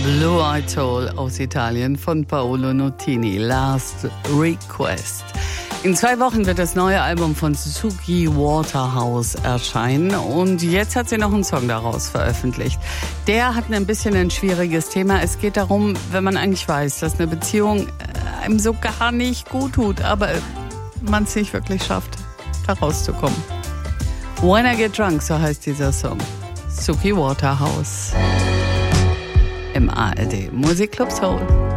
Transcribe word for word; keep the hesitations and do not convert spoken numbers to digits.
Blue Eyed Soul aus Italien von Paolo Nutini, Last Request. In zwei Wochen wird das neue Album von Suki Waterhouse erscheinen und jetzt hat sie noch einen Song daraus veröffentlicht. Der hat ein bisschen ein schwieriges Thema. Es geht darum, wenn man eigentlich weiß, dass eine Beziehung einem so gar nicht gut tut, aber man es nicht wirklich schafft, da rauszukommen. When I Get Drunk, so heißt dieser Song. Suki Waterhouse im A R D Musikclub Soul.